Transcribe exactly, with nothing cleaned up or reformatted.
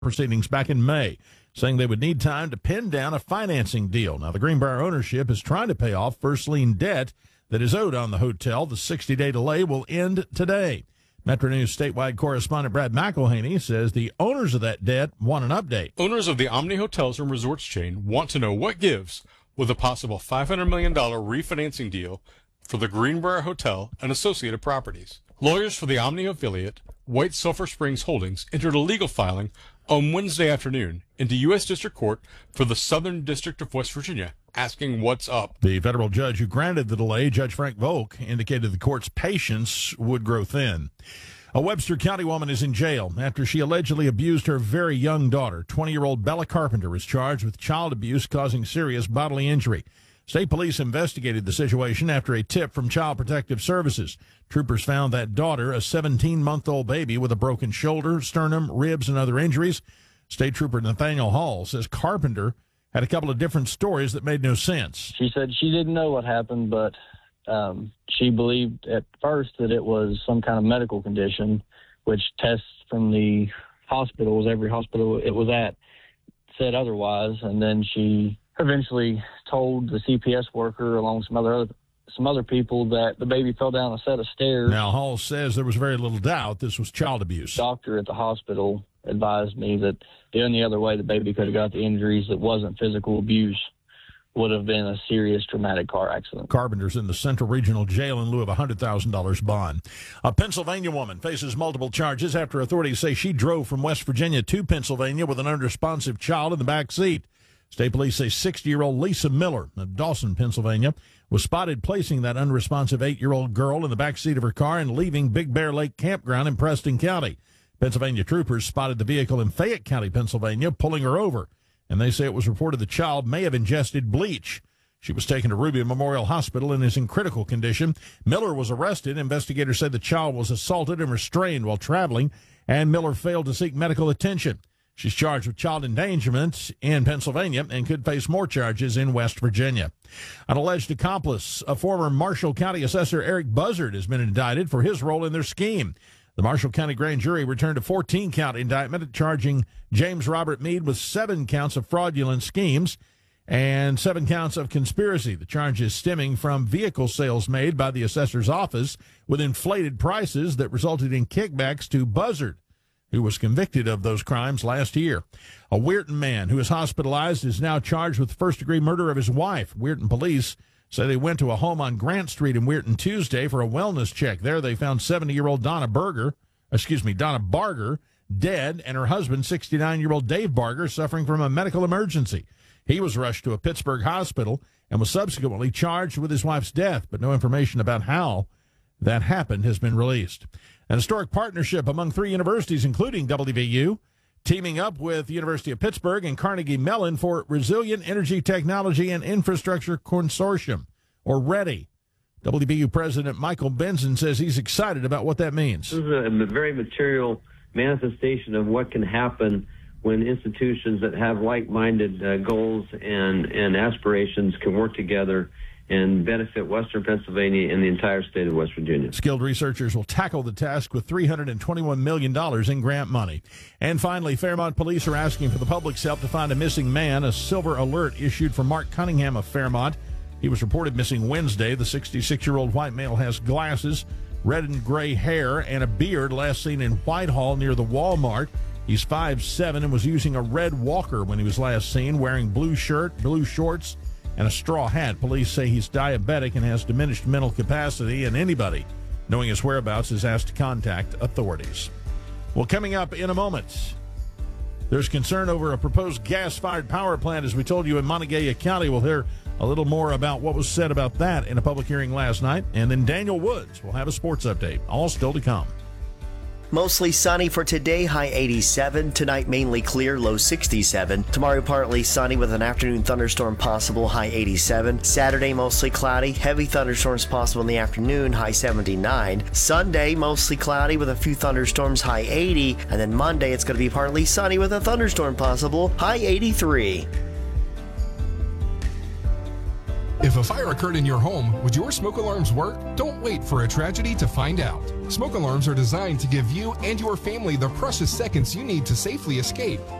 proceedings back in May, saying they would need time to pin down a financing deal. Now, the Greenbrier ownership is trying to pay off first lien debt that is owed on the hotel. The sixty-day delay will end today. Metro News statewide correspondent Brad McElhaney says the owners of that debt want an update. Owners of the Omni Hotels and Resorts chain want to know what gives with a possible five hundred million dollars refinancing deal for the Greenbrier Hotel and associated properties. Lawyers for the Omni affiliate, White Sulphur Springs Holdings, entered a legal filing on Wednesday afternoon into U S District Court for the Southern District of West Virginia, asking what's up. The federal judge who granted the delay, Judge Frank Volk, indicated the court's patience would grow thin. A Webster County woman is in jail after she allegedly abused her very young daughter. twenty-year-old Bella Carpenter is charged with child abuse causing serious bodily injury. State police investigated the situation after a tip from Child Protective Services. Troopers found that daughter, a seventeen-month-old baby with a broken shoulder, sternum, ribs, and other injuries. State Trooper Nathaniel Hall says Carpenter had a couple of different stories that made no sense. She said she didn't know what happened, but um, she believed at first that it was some kind of medical condition, which tests from the hospitals, every hospital it was at, said otherwise. And then she eventually told the C P S worker, along with some other some other people, that the baby fell down a set of stairs. Now, Hall says there was very little doubt this was child abuse. The doctor at the hospital advised me that the only other way the baby could have got the injuries that wasn't physical abuse would have been a serious traumatic car accident. Carpenter's in the Central Regional Jail in lieu of a one hundred thousand dollars bond. A Pennsylvania woman faces multiple charges after authorities say she drove from West Virginia to Pennsylvania with an unresponsive child in the back seat. State police say sixty-year-old Lisa Miller of Dawson, Pennsylvania, was spotted placing that unresponsive eight-year-old girl in the back seat of her car and leaving Big Bear Lake Campground in Preston County. Pennsylvania troopers spotted the vehicle in Fayette County, Pennsylvania, pulling her over, and they say it was reported the child may have ingested bleach. She was taken to Ruby Memorial Hospital and is in critical condition. Miller was arrested. Investigators said the child was assaulted and restrained while traveling, and Miller failed to seek medical attention. She's charged with child endangerment in Pennsylvania and could face more charges in West Virginia. An alleged accomplice, a former Marshall County Assessor Eric Buzzard, has been indicted for his role in their scheme. The Marshall County grand jury returned a fourteen-count indictment charging James Robert Mead with seven counts of fraudulent schemes and seven counts of conspiracy. The charges stemming from vehicle sales made by the assessor's office with inflated prices that resulted in kickbacks to Buzzard, who was convicted of those crimes last year. A Weirton man who is hospitalized is now charged with first-degree murder of his wife. Weirton police say they went to a home on Grant Street in Weirton Tuesday for a wellness check. There they found seventy-year-old Donna Berger, excuse me, Donna Barger, dead, and her husband, sixty-nine-year-old Dave Barger, suffering from a medical emergency. He was rushed to a Pittsburgh hospital and was subsequently charged with his wife's death, but no information about how that happened has been released. An historic partnership among three universities, including W V U, teaming up with the University of Pittsburgh and Carnegie Mellon for Resilient Energy Technology and Infrastructure Consortium, or READY. W V U President Michael Benson says he's excited about what that means. This is a very material manifestation of what can happen when institutions that have like-minded uh, goals and, and aspirations can work together and benefit Western Pennsylvania and the entire state of West Virginia. Skilled researchers will tackle the task with three hundred twenty-one million dollars in grant money. And finally, Fairmont police are asking for the public's help to find a missing man. A silver alert issued for Mark Cunningham of Fairmont. He was reported missing Wednesday. The sixty-six-year-old white male has glasses, red and gray hair, and a beard, last seen in Whitehall near the Walmart. He's five seven and was using a red walker when he was last seen, wearing blue shirt, blue shorts, and a straw hat. Police say he's diabetic and has diminished mental capacity, and anybody knowing his whereabouts is asked to contact authorities. Well, coming up in a moment, there's concern over a proposed gas-fired power plant, as we told you, in Montague County. We'll hear a little more about what was said about that in a public hearing last night. And then Daniel Woods will have a sports update. All still to come. Mostly sunny for today, high eighty-seven. Tonight, mainly clear, low sixty-seven. Tomorrow, partly sunny with an afternoon thunderstorm possible, high eighty-seven. Saturday, mostly cloudy. Heavy thunderstorms possible in the afternoon, high seventy-nine. Sunday, mostly cloudy with a few thunderstorms, high eighty. And then Monday, it's going to be partly sunny with a thunderstorm possible, high eighty-three. If a fire occurred in your home, would your smoke alarms work? Don't wait for a tragedy to find out. Smoke alarms are designed to give you and your family the precious seconds you need to safely escape.